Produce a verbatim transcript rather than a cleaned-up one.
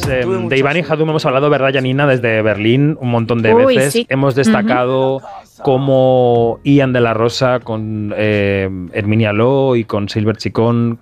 eh, de Iván y Hadum hemos hablado, ¿verdad, Janina? Desde Berlín un montón de Uy, veces. sí. Hemos destacado uh-huh. cómo Ian de la Rosa con eh, Herminia Lo y con Silver Chicón